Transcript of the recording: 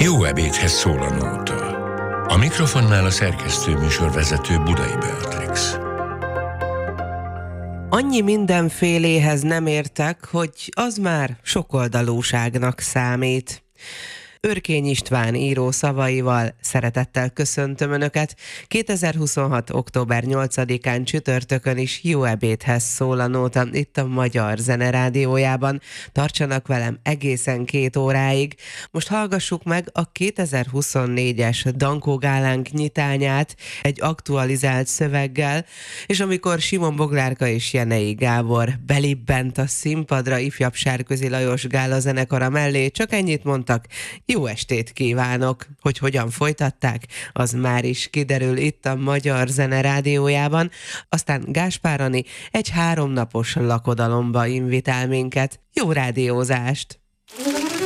Jó ebédhez szól a nóta. A mikrofonnál a szerkesztő műsorvezető Budai Beatrix. Annyi mindenféléhez nem értek, hogy az már sokoldalúságnak számít. Örkény István író szavaival szeretettel köszöntöm Önöket. 2026. október 8-án csütörtökön is jó ebédhez szól a nóta itt a Magyar Zene Rádiójában. Tartsanak velem egészen 2 óráig. Most hallgassuk meg a 2024-es Dankó Gálánk nyitányát egy aktualizált szöveggel, és amikor Simon Boglárka és Jenei Gábor belibbent a színpadra ifjabb Sárközi Lajos gála zenekara mellé, csak ennyit mondtak: jó estét kívánok! Hogy hogyan folytatták, az már is kiderül itt a Magyar Zene Rádiójában. Aztán Gáspár Ani egy 3 napos lakodalomba invitál minket. Jó rádiózást!